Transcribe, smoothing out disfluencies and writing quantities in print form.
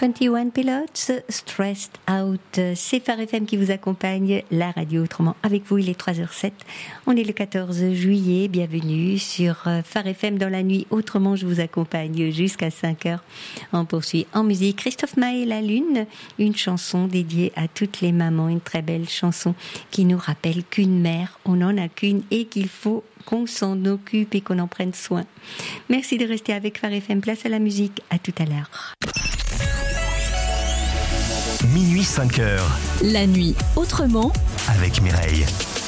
21 Pilots, Stressed Out. C'est Phare FM qui vous accompagne, la radio autrement. Avec vous, il est 3h07. On est le 14 juillet. Bienvenue sur Phare FM dans la nuit. Autrement, je vous accompagne jusqu'à 5h. On poursuit en musique. Christophe Maé, La Lune, une chanson dédiée à toutes les mamans. Une très belle chanson qui nous rappelle qu'une mère, on n'en a qu'une et qu'il faut qu'on s'en occupe et qu'on en prenne soin. Merci de rester avec Phare FM. Place à la musique. À tout à l'heure. Minuit 5h. La nuit autrement Avec Mireille.